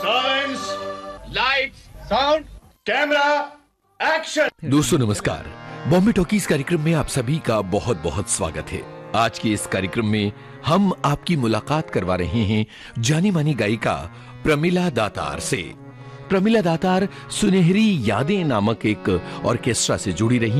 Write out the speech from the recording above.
Silence, lights, sound, camera, action. दोस्तों नमस्कार, Bombay talkies कार्यक्रम में आप सभी का बहुत बहुत स्वागत है। आज के इस कार्यक्रम में हम आपकी मुलाकात करवा रहे हैं जानी मानी गायिका प्रमिला दातार से। प्रमिला दातार सुनहरी यादें नामक एक ऑर्केस्ट्रा से जुड़ी रही